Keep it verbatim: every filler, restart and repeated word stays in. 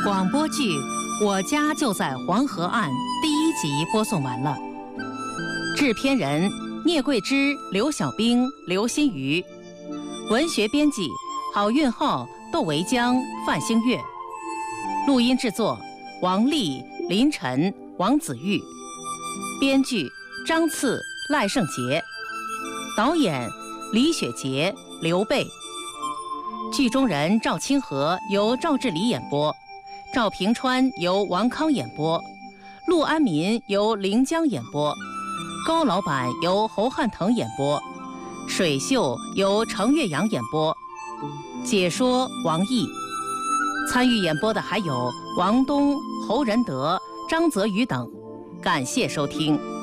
广播剧《我家就在黄河岸》第一集播送完了。制片人聂桂枝、刘小兵、刘新瑜，文学编辑郝运浩、窦维江、范星月，录音制作王丽、林晨、王子玉，编剧张次、赖胜杰，导演李雪洁、刘贝。剧中人赵清河由赵志礼演播，赵平川由王康演播，陆安民由临江演播，高老板由侯汉腾演播，水秀由程岳阳演播，解说王毅。参与演播的还有王东、侯仁德、张泽宇等。感谢收听。